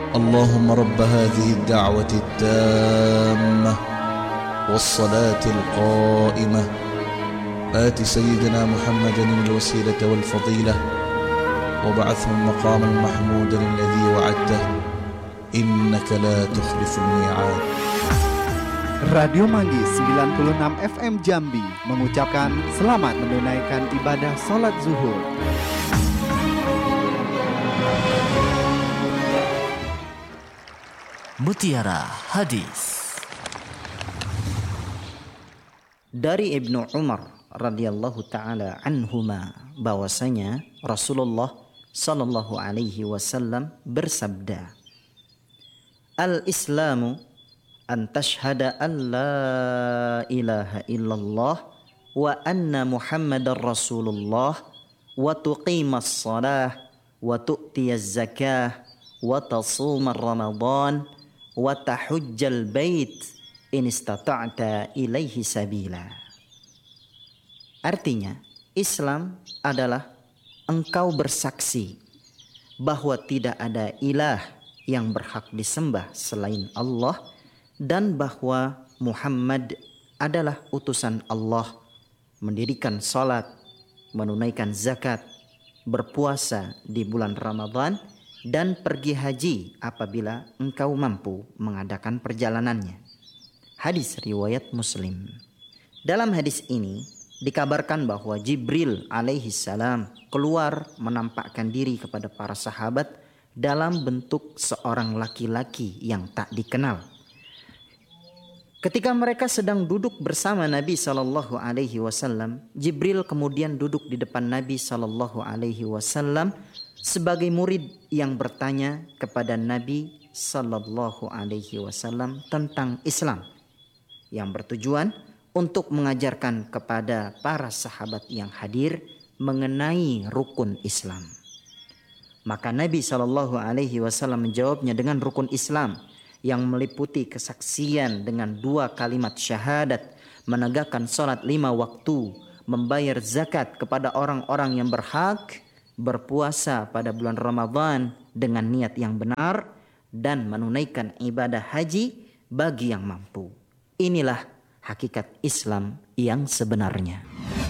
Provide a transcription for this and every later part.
اللهم رب هذه الدعوة التامة والصلاة القائمة آت سيدنا محمدا الوسيلة والفضيلة وابعثه مقاما محمودا الذي وعدته إنك لا تخلف الميعاد. Radio Manggis 96 FM Jambi mengucapkan selamat menunaikan ibadah sholat zuhur. Mutiara Hadis. Dari Ibnu Umar radhiyallahu taala anhuma bahwasanya Rasulullah sallallahu alaihi wasallam bersabda, Al-Islamu an tashhada an la ilaha illallah wa anna Muhammadar Rasulullah wa tuqimas salah wa tu'tiyaz zakah wa tasumar ramadan wa tahujjal bait in istata'ta ilaihi sabila. Artinya, Islam adalah engkau bersaksi bahwa tidak ada ilah yang berhak disembah selain Allah dan bahwa Muhammad adalah utusan Allah, mendirikan salat, menunaikan zakat, berpuasa di bulan Ramadan, dan pergi haji apabila engkau mampu mengadakan perjalanannya. Hadis riwayat Muslim. Dalam hadis ini dikabarkan bahwa Jibril alaihi salam keluar menampakkan diri kepada para sahabat dalam bentuk seorang laki-laki yang tak dikenal. Ketika mereka sedang duduk bersama Nabi sallallahu alaihi wasallam, Jibril kemudian duduk di depan Nabi sallallahu alaihi wasallam sebagai murid yang bertanya kepada Nabi sallallahu alaihi wasallam tentang Islam, yang bertujuan untuk mengajarkan kepada para sahabat yang hadir mengenai rukun Islam. Maka Nabi sallallahu alaihi wasallam menjawabnya dengan rukun Islam yang meliputi kesaksian dengan 2 kalimat syahadat, menegakkan salat 5 waktu, membayar zakat kepada orang-orang yang berhak, berpuasa pada bulan Ramadan dengan niat yang benar, dan menunaikan ibadah haji bagi yang mampu. Inilah hakikat Islam yang sebenarnya.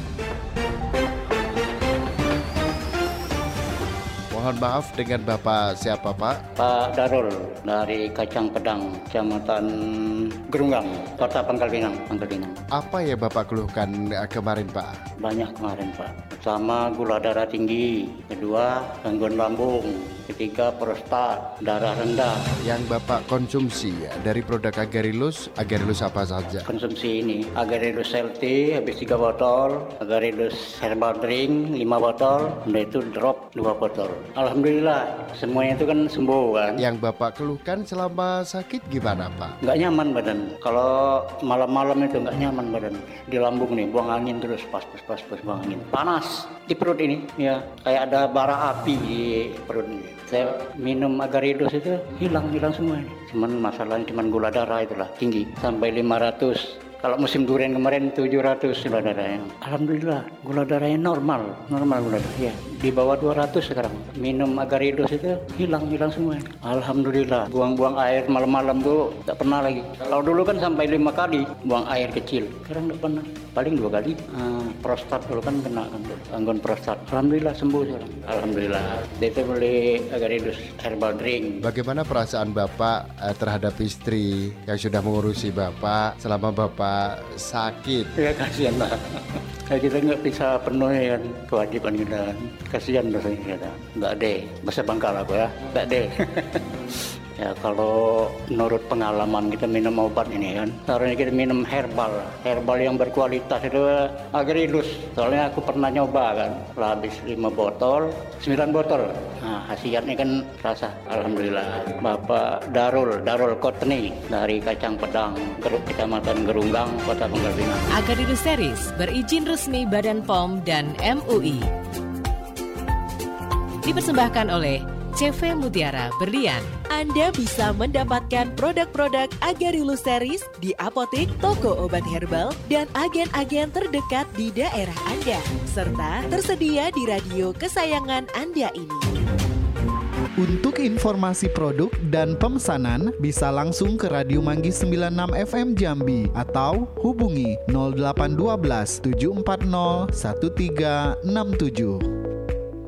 Mohon maaf, dengan Bapak siapa, Pak? Pak Darul dari Kacang Pedang, Kecamatan Gerunggang, Kota Pangkal Pinang. Apa ya Bapak keluhkan kemarin, Pak? Banyak kemarin, Pak. Pertama, gula darah tinggi. Kedua, gangguan lambung. Ketiga, prostat, darah rendah. Yang Bapak konsumsi dari produk Agarilus apa saja? Konsumsi ini, Agarilus LT habis 3 botol, Agarilus Herbal Drink 5 botol, dan itu drop 2 botol. Alhamdulillah, semuanya itu kan sembuh kan. Yang Bapak keluhkan selama sakit gimana, Pak? Nggak nyaman badan. Kalau malam-malam itu nggak nyaman badan. Di lambung nih, buang angin terus, pas buang angin. Panas di perut ini, ya kayak ada bara api di perut ini. Saya minum Agarilus itu hilang semua ini. Cuman masalahnya cuman gula darah itulah tinggi sampai 500. Kalau musim durian kemarin 700 gula darahnya. Alhamdulillah gula darahnya normal gula darah. Ya, di bawah 200 sekarang. Minum Agarilus itu hilang semua. Alhamdulillah. Buang air malam-malam tuh tak pernah lagi. Kalau dulu kan sampai 5 kali buang air kecil. Sekarang tak pernah. Paling 2 kali. Prostat dulu kan kena kan, gangguan prostat. Alhamdulillah sembuh sekarang. Alhamdulillah. Itu beli Agarilus Herbal Drink. Bagaimana perasaan Bapak terhadap istri yang sudah mengurusi Bapak selama Bapak sakit? Ya kasihan lah. Kita nggak bisa penuhi kan kewajiban kita. Kasihan rasanya kita. Nggak deh. Bahasa Bangkal aku ya. Nggak deh. Ya kalau menurut pengalaman kita minum obat ini kan, seharusnya kita minum herbal yang berkualitas itu Agarilus. Soalnya aku pernah nyoba kan, setelah habis 5 botol, 9 botol. Nah khasiatnya kan rasa. Alhamdulillah. Bapak Darul Kotni dari Kacang Pedang, Kecamatan Gerunggang, Kota Pangkal Pinang. Agarilus Series berizin resmi Badan POM dan MUI. Dipersembahkan oleh CV Mutiara Berlian. Anda bisa mendapatkan produk-produk Agarilus Series di apotek, toko obat herbal, dan agen-agen terdekat di daerah Anda. Serta tersedia di radio kesayangan Anda ini. Untuk informasi produk dan pemesanan bisa langsung ke Radio Manggis 96 FM Jambi atau hubungi 0812 740 1367.